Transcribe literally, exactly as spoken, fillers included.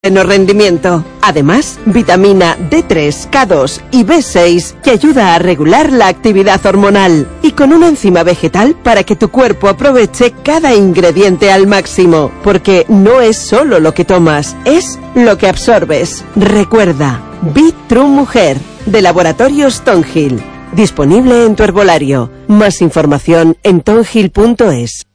pleno rendimiento. Además, vitamina D tres, K dos y B seis que ayuda a regular la actividad hormonal y con una enzima vegetal para que tu cuerpo aproveche cada ingrediente al máximo, porque no es solo lo que tomas, es lo que absorbes. Recuerda, Be True Mujer, de Laboratorios Tonhill, disponible en tu herbolario. Más información en tonhill punto es.